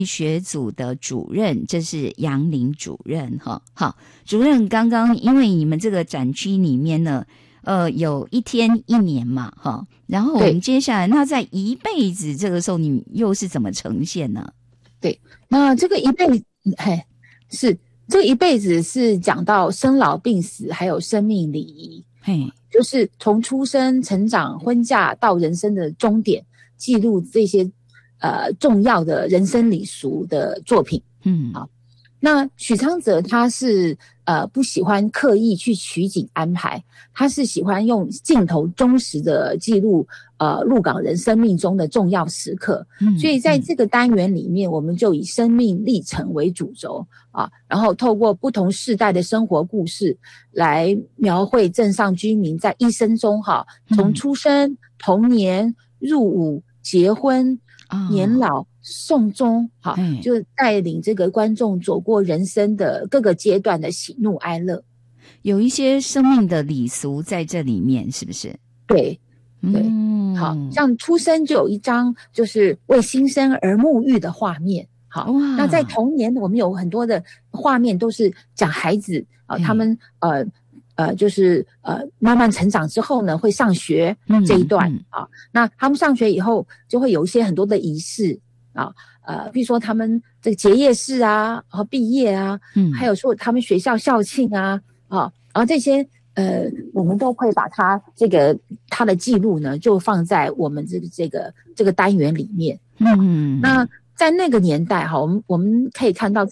学组的主任，这是杨玲主任哈。好，主任，刚刚因为你们这个展区里面呢，有一天一年嘛哈，然后我们接下来那在一辈子这个时候，你又是怎么呈现呢？ 对，那这个一辈子，是这一辈子是讲到生老病死，还有生命礼仪，就是从出生、成长、婚嫁到人生的终点，记录这些重要的人生礼俗的作品。好，那许昌泽他是不喜欢刻意去取景安排，他是喜欢用镜头忠实的记录鹿港人生命中的重要时刻。所以在这个单元里面，我们就以生命历程为主轴然后透过不同世代的生活故事来描绘镇上居民在一生中从出生、童年、入伍、结婚、年老、送终，就带领这个观众走过人生的各个阶段的喜怒哀乐， 有一些生命的礼俗在这里面，是不是？ 对，好像出生就有一张就是为新生而沐浴的画面。好，那在童年我们有很多的画面都是讲孩子他们就是慢慢成长之后呢，会上学这一段那他们上学以后就会有一些很多的仪式比如说他们这个结业式然后毕业还有说他们学校校庆然后这些我们都会把他的记录呢就放在我们这个单元里面。那在那个年代我们可以看到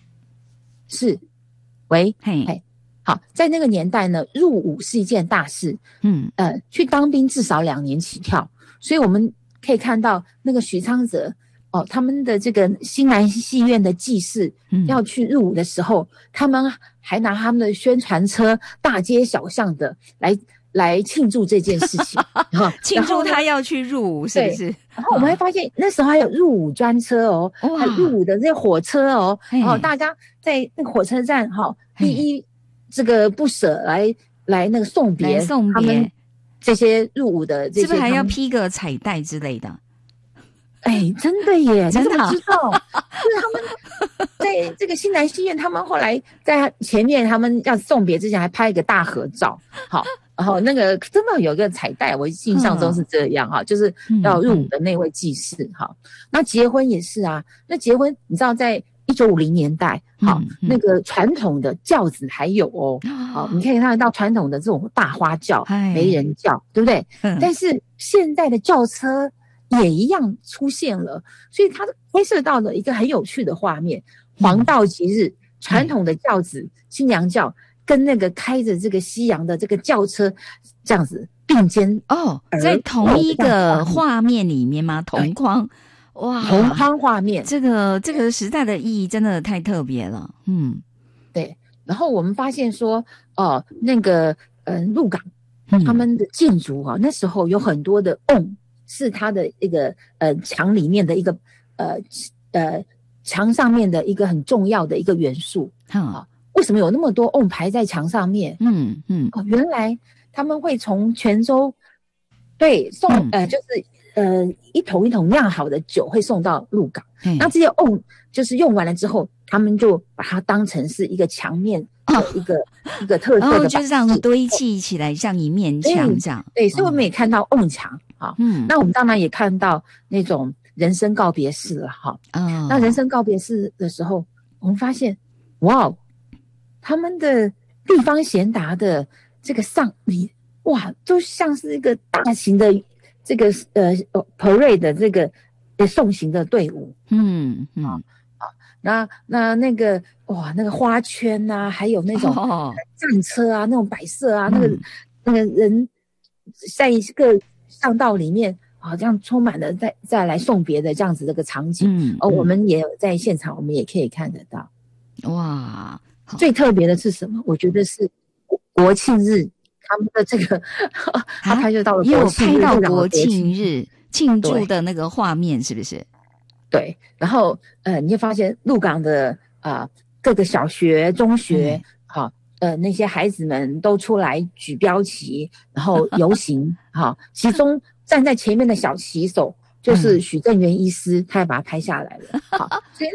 好，在那个年代呢，入伍是一件大事。去当兵至少2年起跳，所以我们可以看到那个许昌泽他们的这个新南戏院的祭祀要去入伍的时候，他们还拿他们的宣传车大街小巷的来庆祝这件事情庆祝他要去入伍，是不是？ 然后我们还发现那时候还有入伍专车还有入伍的这些火车大家在那个火车站第一这个不舍来那个送别他们这些入伍的这些， 是不是还要披个彩带之类的？ 真的耶， 真的知道就是他们在这个新南戏院，他们后来在前面他们要送别之前还拍一个大合照。好，然后那个真的有一个彩带，我印象中是这样就是要入伍的那位祭祀。那结婚也是那结婚你知道在1950年代那个传统的轿子还有你可以看得到传统的这种大花轿、媒人轿，对不对？但是现在的轿车也一样出现了，所以它拍摄到了一个很有趣的画面。黄道吉日，传统的轿子新娘轿跟那个开着这个西洋的这个轿车这样子并肩在同一个画面里面吗？同框同框画面， 这个时代的意义真的太特别了。 对。然后我们发现说那个鹿港他们的建筑那时候有很多的是它的一个墙里面的一个墙上面的一个很重要的一个元素为什么有那么多排在墙上面？原来他们会从泉州送就是一桶一桶酿好的酒会送到鹿港，那这些就是用完了之后，他们就把它当成是一个墙面的一个特色的， 就这样堆砌起来，像一面墙这样。 对，所以我们也看到墙那我们当然也看到那种人生告别式了那人生告别式的时候，我们发现他们的地方贤达的这个丧礼就像是一个大型的这个parade 的这个送行的队伍。那个那个花圈还有那种战车那种摆设那个人在一个巷道里面这样充满了再来送别的这样子这个场景。我们也有在现场，我们也可以看得到。最特别的是什么？我觉得是国庆日他们的这个他拍摄到了国庆日， 也有拍到国庆日庆祝的那个画面，是不是？ 对。然后你会发现鹿港的各个小学中学那些孩子们都出来举标旗然后游行其中站在前面的小旗手就是许正元医师，他也把它拍下来了。好，所以